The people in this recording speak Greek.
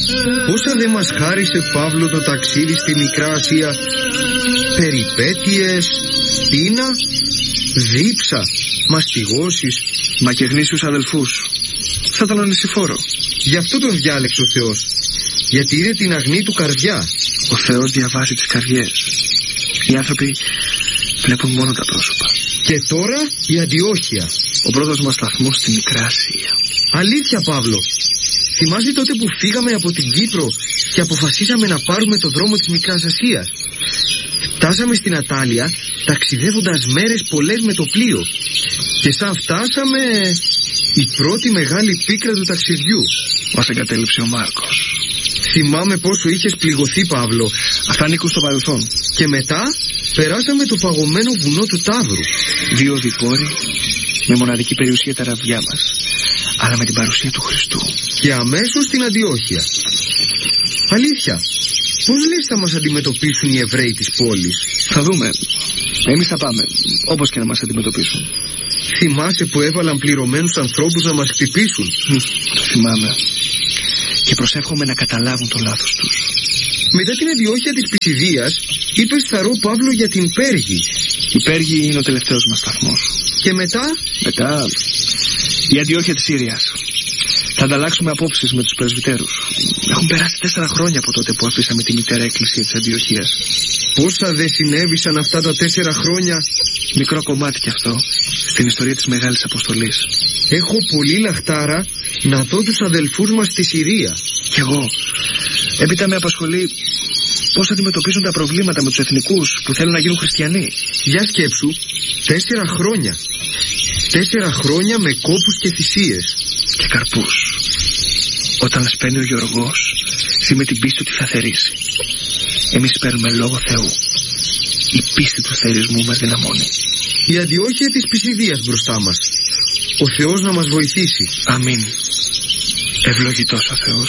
Πόσα δεν μας χάρισε, Παύλο, το ταξίδι στη Μικρά Ασία. Περιπέτειες, πείνα, δίψα, μαστιγώσεις. Μα και γνήσιους αδελφούς, σαν τον Ονησιφόρο. Γι' αυτό τον διάλεξε ο Θεός, γιατί είναι την αγνή του καρδιά. Ο Θεός διαβάζει τις καρδιές. Οι άνθρωποι βλέπουν μόνο τα πρόσωπα. Και τώρα η Αντιόχεια, ο πρώτος μας σταθμός στη Μικρά Ασία. Αλήθεια, Παύλο. Θυμάσαι τότε που φύγαμε από την Κύπρο και αποφασίσαμε να πάρουμε το δρόμο της Μικράς Ασίας? Φτάσαμε στην Ατάλεια ταξιδεύοντας μέρες πολλές με το πλοίο. Και σαν φτάσαμε, η πρώτη μεγάλη πίκρα του ταξιδιού. Μας εγκατέλειψε ο Μάρκος. Θυμάμαι πόσο είχες πληγωθεί, Παύλο. Αυτά ανήκουν στο παρελθόν. Και μετά περάσαμε το παγωμένο βουνό του Ταύρου. 2 οδηπόροι με μοναδική περιουσία τα ραβδιά μας, αλλά με την παρουσία του Χριστού. Και αμέσως στην Αντιόχεια. Αλήθεια, πώς λες θα μας αντιμετωπίσουν οι Εβραίοι της πόλης? Θα δούμε. Εμείς θα πάμε, όπως και να μας αντιμετωπίσουν. Θυμάσαι που έβαλαν πληρωμένους ανθρώπους να μας χτυπήσουν? Το θυμάμαι. Και προσεύχομαι να καταλάβουν το λάθος τους. Μετά την Αντιόχεια της Πισιδίας, είπες θαρώ, Παύλο, για την Πέργη. Η Πέργη είναι ο τελευταίος μας σταθμός. Και μετά? Μετά η Αντιόχεια της Συρίας. Θα ανταλλάξουμε απόψεις με τους πρεσβυτέρους. Έχουν περάσει 4 χρόνια από τότε που αφήσαμε τη μητέρα εκκλησία της Αντιοχίας. Πόσα δεν συνέβησαν αυτά τα 4 χρόνια. Μικρό κομμάτι κι αυτό στην ιστορία της Μεγάλης Αποστολής. Έχω πολύ λαχτάρα να δω τους αδελφούς μας στη Συρία. Κι εγώ. Έπειτα με απασχολεί πώς αντιμετωπίζουν τα προβλήματα με τους εθνικούς που θέλουν να γίνουν χριστιανοί. Για σκέψου, 4 χρόνια. 4 χρόνια με κόπους και θυσίες. Και καρπούς. Όταν σπαίνει ο Γεωργός, ζει με την πίστη ότι θα θερήσει. Εμείς παίρνουμε λόγο Θεού. Η πίστη του θερισμού μας δυναμώνει. Η Αντιόχεια της Πισιδίας μπροστά μας. Ο Θεός να μας βοηθήσει. Αμήν. Ευλογητός ο Θεός.